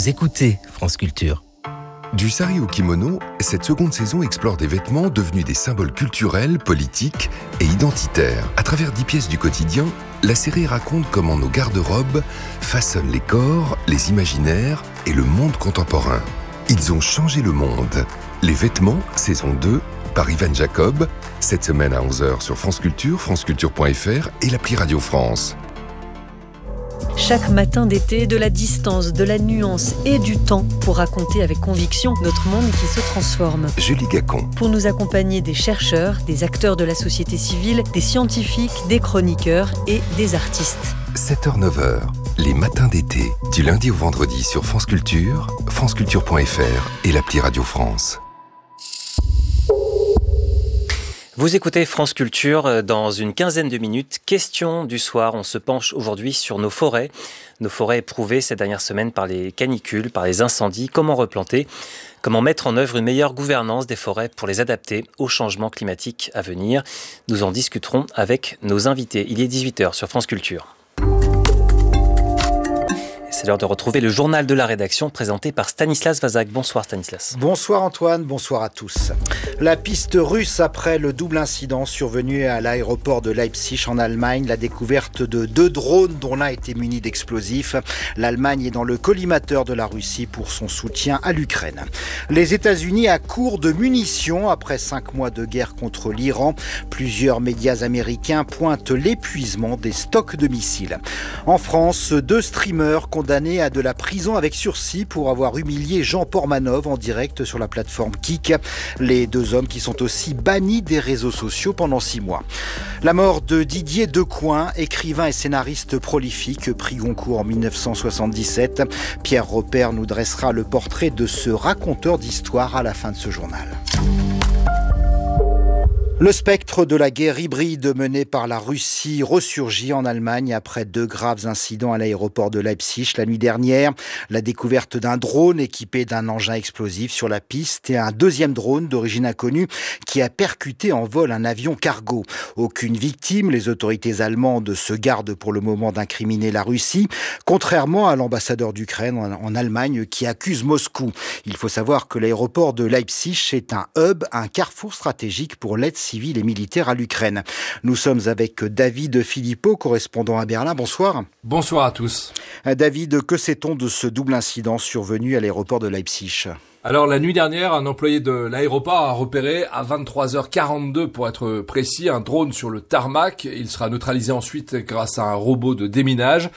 Vous écoutez France Culture. Du sari au kimono, cette seconde saison explore des vêtements devenus des symboles culturels, politiques et identitaires. À travers 10 pièces du quotidien, la série raconte comment nos garde-robes façonnent les corps, les imaginaires et le monde contemporain. Ils ont changé le monde. Les vêtements, saison 2, par Ivan Jacob, cette semaine à 11h sur France Culture, franceculture.fr et l'appli Radio France. Chaque matin d'été, de la distance, de la nuance et du temps pour raconter avec conviction notre monde qui se transforme. Julie Gacon. Pour nous accompagner des chercheurs, des acteurs de la société civile, des scientifiques, des chroniqueurs et des artistes. 7h-9h, les matins d'été, du lundi au vendredi sur France Culture, franceculture.fr et l'appli Radio France. Vous écoutez France Culture, dans une quinzaine de minutes, question du soir. On se penche aujourd'hui sur nos forêts éprouvées ces dernières semaines par les canicules, par les incendies. Comment replanter ? Comment mettre en œuvre une meilleure gouvernance des forêts pour les adapter aux changements climatiques à venir ? Nous en discuterons avec nos invités. Il est 18h sur France Culture. C'est l'heure de retrouver le journal de la rédaction présenté par Stanislas Vazak. Bonsoir Stanislas. Bonsoir Antoine, bonsoir à tous. La piste russe après le double incident survenu à l'aéroport de Leipzig en Allemagne, la découverte de 2 drones dont l'un était muni d'explosifs. L'Allemagne est dans le collimateur de la Russie pour son soutien à l'Ukraine. Les États-Unis à court de munitions après 5 mois de guerre contre l'Iran. Plusieurs médias américains pointent l'épuisement des stocks de missiles. En France, 2 streamers condamnés à de la prison avec sursis pour avoir humilié Jean Portmanov en direct sur la plateforme Kik. Les 2 hommes qui sont aussi bannis des réseaux sociaux pendant 6 mois. La mort de Didier Decoing, écrivain et scénariste prolifique, prix Goncourt en 1977. Pierre Robert nous dressera le portrait de ce raconteur d'histoire à la fin de ce journal. Le spectre de la guerre hybride menée par la Russie ressurgit en Allemagne après 2 graves incidents à l'aéroport de Leipzig la nuit dernière. La découverte d'un drone équipé d'un engin explosif sur la piste et un 2e drone d'origine inconnue qui a percuté en vol un avion cargo. Aucune victime, les autorités allemandes se gardent pour le moment d'incriminer la Russie, contrairement à l'ambassadeur d'Ukraine en Allemagne qui accuse Moscou. Il faut savoir que l'aéroport de Leipzig est un hub, un carrefour stratégique pour l'aide civile et militaire à l'Ukraine. Nous sommes avec David Philippot, correspondant à Berlin. Bonsoir. Bonsoir à tous. David, que sait-on de ce double incident survenu à l'aéroport de Leipzig ? Alors la nuit dernière, un employé de l'aéroport a repéré à 23h42 pour être précis un drone sur le tarmac. Il sera neutralisé ensuite grâce à un robot de déminage.